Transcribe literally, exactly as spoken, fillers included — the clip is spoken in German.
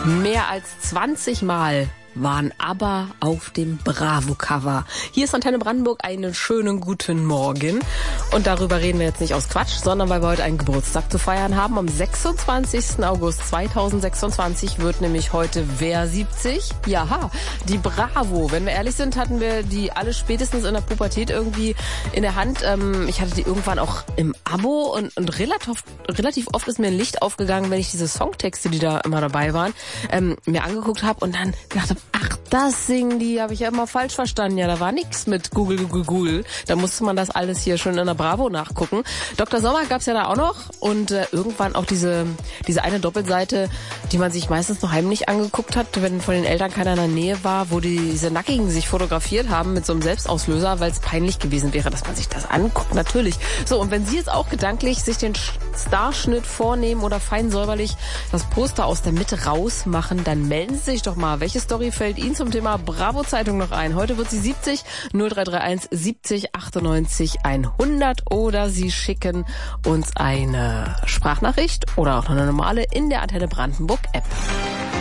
Mehr als zwanzig Mal waren ABBA auf dem Bravo-Cover. Hier ist Antenne Brandenburg, einen schönen guten Morgen. Und darüber reden wir jetzt nicht aus Quatsch, sondern weil wir heute einen Geburtstag zu feiern haben. Am sechsundzwanzigsten August zweitausendsechsundzwanzig wird nämlich heute wer siebzig? Jaha, die Bravo. Wenn wir ehrlich sind, hatten wir die alle spätestens in der Pubertät irgendwie in der Hand. Ähm, ich hatte die irgendwann auch im Abo und, und relativ, relativ oft ist mir ein Licht aufgegangen, wenn ich diese Songtexte, die da immer dabei waren, ähm, mir angeguckt habe und dann gedacht habe, ach, das singen die, habe ich ja immer falsch verstanden. Ja, da war nix mit Google, Google, Google. Da musste man das alles hier schon in der Bravo nachgucken. Doktor Sommer gab's ja da auch noch und äh, irgendwann auch diese diese eine Doppelseite, die man sich meistens noch heimlich angeguckt hat, wenn von den Eltern keiner in der Nähe war, wo die, diese Nackigen sich fotografiert haben mit so einem Selbstauslöser, weil es peinlich gewesen wäre, dass man sich das anguckt, natürlich. So, und wenn Sie jetzt auch gedanklich sich den Starschnitt vornehmen oder fein säuberlich das Poster aus der Mitte rausmachen, dann melden Sie sich doch mal. Welche Story fällt Ihnen zum Thema Bravo-Zeitung noch ein? Heute wird sie siebzig, null drei drei eins siebzig achtundneunzig hundert oder Sie schicken uns eine Sprachnachricht oder auch eine normale in der Antenne Brandenburg App.